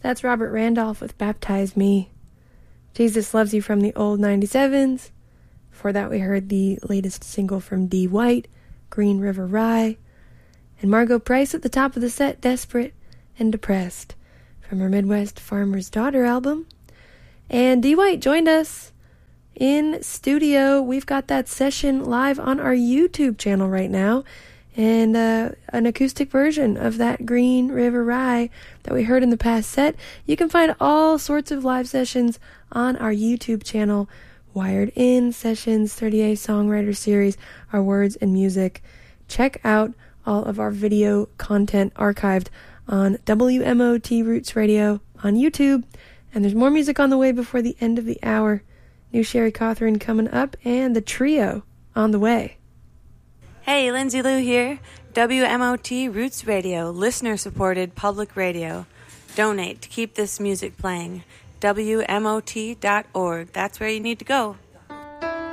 That's Robert Randolph with Baptize Me. Jesus Loves You from the old 97s. Before that we heard the latest single from Dee White, Green River Rye. And Margo Price at the top of the set, Desperate and Depressed, from her Midwest Farmer's Daughter album. And Dee White joined us in studio. We've got that session live on our YouTube channel right now, and an acoustic version of that Green River Rye that we heard in the past set. You can find all sorts of live sessions on our YouTube channel, Wired In Sessions 30A Songwriter Series, Our Words and Music. Check out all of our video content archived on WMOT Roots Radio on YouTube. And there's more music on the way before the end of the hour. New Sherry Cawthorn coming up, and the trio on the way. Hey, Lindsay Lou here. WMOT Roots Radio, listener-supported public radio. Donate to keep this music playing. WMOT.org. That's where you need to go.